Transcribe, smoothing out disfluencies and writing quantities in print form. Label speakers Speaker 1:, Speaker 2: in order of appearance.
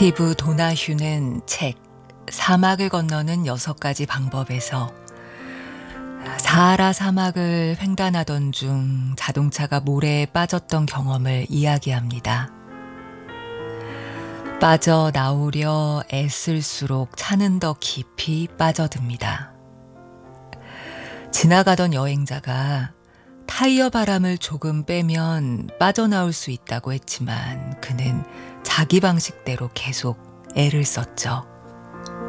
Speaker 1: 스티브 도나휴는 책 사막을 건너는 6가지 방법에서 사하라 사막을 횡단하던 중 자동차가 모래에 빠졌던 경험을 이야기합니다. 빠져나오려 애쓸수록 차는 더 깊이 빠져듭니다. 지나가던 여행자가 타이어 바람을 조금 빼면 빠져나올 수 있다고 했지만 그는 자기 방식대로 계속 애를 썼죠.